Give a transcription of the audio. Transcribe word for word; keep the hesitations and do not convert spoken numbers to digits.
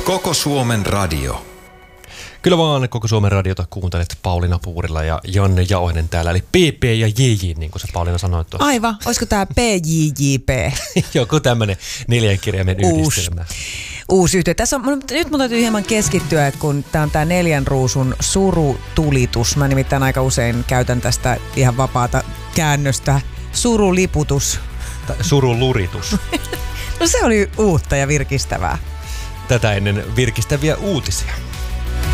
Koko Suomen radio. Kyllä vaan Koko Suomen radiota kuuntelet Pauliina Puurila ja Janne Jauhinen täällä, eli P P ja J J, niin kuin sä Pauliina sanoit tuossa. Aivan, olisiko tää P J J P? Joku tämmönen neljän kirjaimen yhdistelmä. Uusi yhtiö. Tässä on, nyt mun täytyy hieman keskittyä, kun tää on tää neljän ruusun surutulitus. Mä nimittäin aika usein käytän tästä ihan vapaata käännöstä. Suruliputus. Suruluritus. No se oli uutta ja virkistävää. Tätä ennen virkistäviä uutisia.